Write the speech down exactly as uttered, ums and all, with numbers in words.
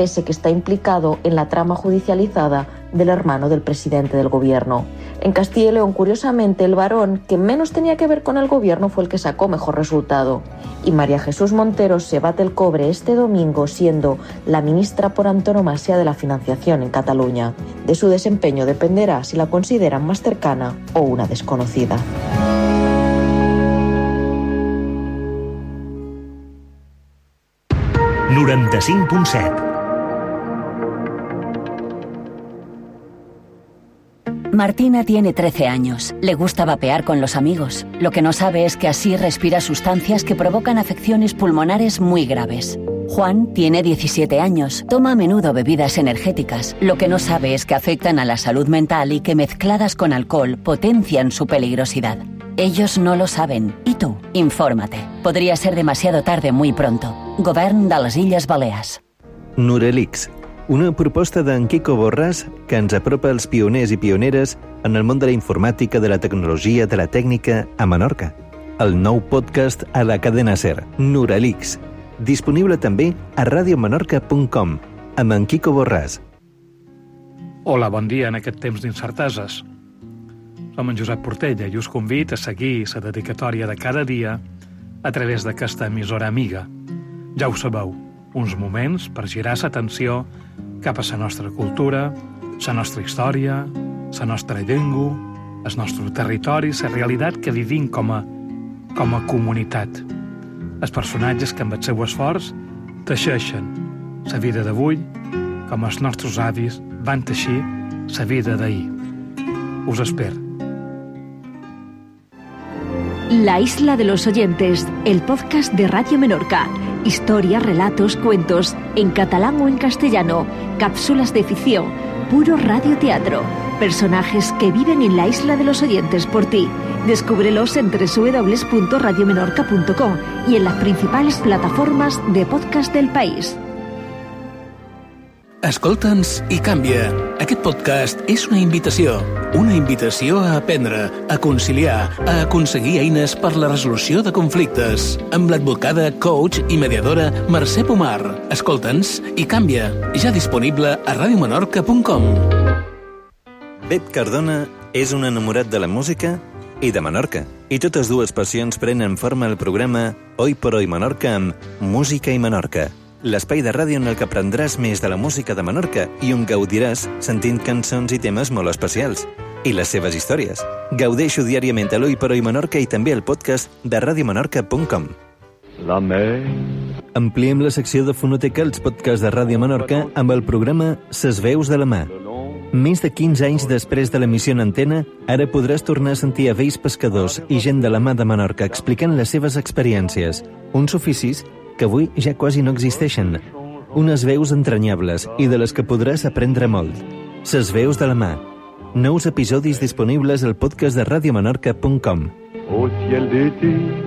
pese que está implicado en la trama judicializada del hermano del presidente del gobierno. En Castilla y León, curiosamente, el varón que menos tenía que ver con el gobierno fue el que sacó mejor resultado. Y María Jesús Montero se bate el cobre este domingo siendo la ministra por antonomasia de la financiación en Cataluña. De su desempeño dependerá si la consideran más cercana o una desconocida. noranta-cinc punt set. Martina tiene trece años. Le gusta vapear con los amigos. Lo que no sabe es que así respira sustancias que provocan afecciones pulmonares muy graves. Juan tiene diecisiete años. Toma a menudo bebidas energéticas. Lo que no sabe es que afectan a la salud mental y que mezcladas con alcohol potencian su peligrosidad. Ellos no lo saben. ¿Y tú? Infórmate. Podría ser demasiado tarde muy pronto. Govern de les Illes Balears. Nurelix, una proposta d'en Quico Borràs que ens apropa als pioners i pioneres en el món de la informàtica, de la tecnologia, de la tècnica a Menorca. El nou podcast a la cadena SER, Nurelix, disponible també a radio menorca punt com, amb en Quico Borràs. Hola, bon dia en aquest temps d'incerteses. Som en Josep Portella i us convido a seguir la dedicatòria de cada dia a través d'aquesta emissora amiga. Ja ho sabeu, uns moments per girar l'atenció cap a la nostra cultura, la nostra història, la nostra llengua, el nostre territori, la realitat que vivim com a, com a comunitat. Els personatges que amb el seu esforç teixeixen la vida d'avui com els nostres avis van teixir la vida d'ahir. Us espero. La Isla de los Oyentes, el podcast de Radio Menorca. Historias, relatos, cuentos, en catalán o en castellano, cápsulas de ficción, puro radioteatro, personajes que viven en la Isla de los Oyentes por ti. Descúbrelos en doble u doble u doble u punto radio menorca punto com y en las principales plataformas de podcast del país. Escolta'ns i canvia. Aquest podcast és una invitació. Una invitació a aprendre, a conciliar, a aconseguir eines per la resolució de conflictes. Amb l'advocada, coach i mediadora Mercè Pomar. Escolta'ns i canvia. Ja disponible a radio menorca punt com. Bet Cardona és un enamorat de la música i de Menorca. I totes dues passions prenen forma al programa Hoy por Hoy Menorca amb Música i Menorca. L'espai de ràdio en el que aprendràs més de la música de Menorca i on gaudiràs sentint cançons i temes molt especials. I les seves històries. Gaudeixo diàriament a l'Hoy por Hoy Menorca i també al podcast de radio menorca punt com. La mer. Ampliem la secció de fonoteca als podcasts de Ràdio Menorca amb el programa Ses veus de la mà. Més de quinze anys després de l'emissió en antena, ara podràs tornar a sentir a vells pescadors i gent de la mà de Menorca explicant les seves experiències, uns oficis que avui ja quasi no existeixen, unes veus entranyables i de les que podràs aprendre molt. Ses veus de la mà. Nous episodis disponibles al podcast de radio menorca punt com. Au ciel d'été